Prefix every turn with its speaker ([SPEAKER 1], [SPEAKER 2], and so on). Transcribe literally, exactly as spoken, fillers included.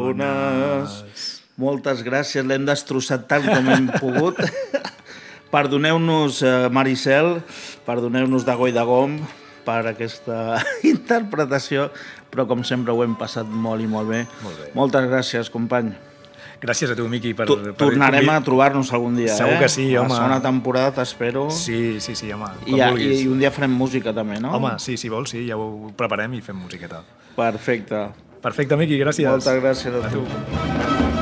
[SPEAKER 1] llunes. Moltes gràcies, l'hem destrossat tant com hem pogut. Perdoneu-nos, eh, Maricel, perdoneu-nos de Goi de Gom per aquesta interpretació, però com sempre ho hem passat molt i molt bé.
[SPEAKER 2] Molt bé.
[SPEAKER 1] Moltes gràcies, company.
[SPEAKER 2] Gràcies a tu, Miqui, per...
[SPEAKER 1] Tu,
[SPEAKER 2] per
[SPEAKER 1] tornarem
[SPEAKER 2] convid...
[SPEAKER 1] a trobar-nos algun dia,
[SPEAKER 2] Segur
[SPEAKER 1] eh?
[SPEAKER 2] que sí, home.
[SPEAKER 1] La segona temporada t'espero.
[SPEAKER 2] Sí, sí, sí, home,
[SPEAKER 1] I,
[SPEAKER 2] quan vulguis.
[SPEAKER 1] I un dia farem música també, no?
[SPEAKER 2] Home, sí, si vols, sí, ja ho preparem i fem musiqueta.
[SPEAKER 1] Perfecte.
[SPEAKER 2] Perfecte, Miqui, gràcies.
[SPEAKER 1] Moltes gràcies a,
[SPEAKER 2] a
[SPEAKER 1] tu.
[SPEAKER 2] tu.